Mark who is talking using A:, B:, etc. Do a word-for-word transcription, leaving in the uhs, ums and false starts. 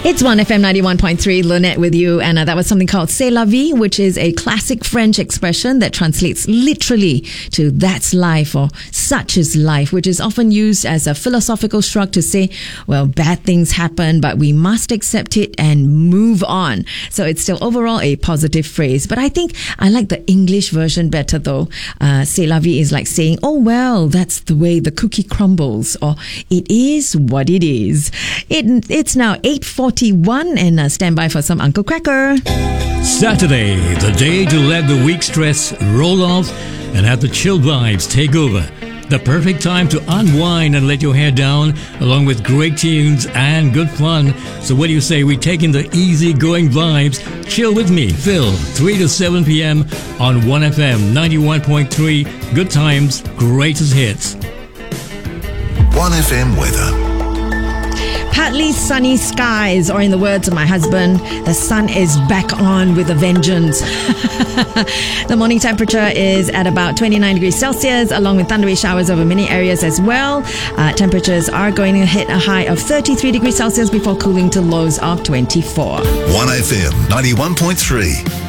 A: It's one F M ninety-one point three, Lynette with you, and uh, that was something called C'est la vie, which is a classic French expression that translates literally to that's life or such is life, which is often used as a philosophical shrug to say, well, bad things happen, but we must accept it and move on. So it's still overall a positive phrase, but I think I like the English version better though. Uh, C'est la vie is like saying, oh well, that's the way the cookie crumbles, or it is what it is. It, it's now eight forty-one and uh, stand by for some Uncle Cracker.
B: Saturday, the day to let the week stress roll off and have the chill vibes take over. The perfect time to unwind and let your hair down, along with great tunes and good fun. So what do you say we take in the easy-going vibes? Chill with me, Phil, three to seven p.m. on one F M ninety-one point three. Good times, greatest hits.
C: one F M weather.
A: Partly sunny skies, or in the words of my husband, the sun is back on with a vengeance. The morning temperature is at about twenty-nine degrees Celsius, along with thundery showers over many areas as well. Uh, temperatures are going to hit a high of thirty-three degrees Celsius before cooling to lows of twenty-four.
C: one F M ninety-one point three.